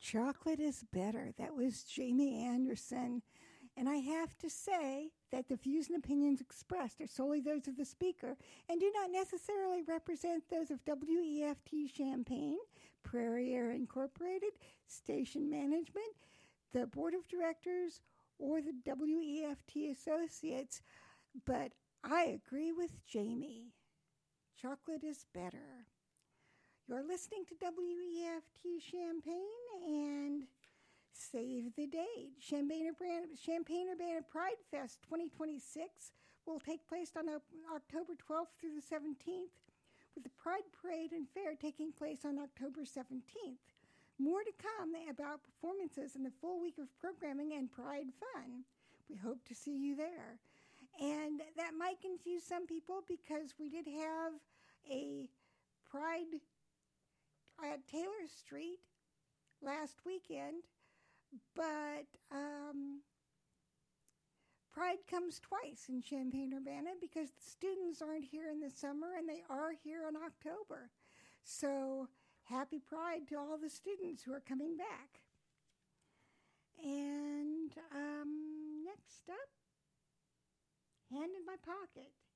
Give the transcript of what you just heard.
Chocolate is better. That was Jamie Anderson. And I have to say that the views and opinions expressed are solely those of the speaker and do not necessarily represent those of WEFT Champaign, Prairie Air Incorporated, station management, the board of directors, or the WEFT associates. But I agree with Jamie. Chocolate is better. You're listening to WEFT Champaign and save the date. Champaign-Urbana Pride Fest 2026 will take place on October 12th through the 17th, with the Pride Parade and Fair taking place on October 17th. More to come about performances and the full week of programming and Pride fun. We hope to see you there. And that might confuse some people because we did have a Pride at Taylor Street last weekend, but Pride comes twice in Champaign-Urbana because the students aren't here in the summer and they are here in October. So happy Pride to all the students who are coming back. And next up, Hand in My Pocket.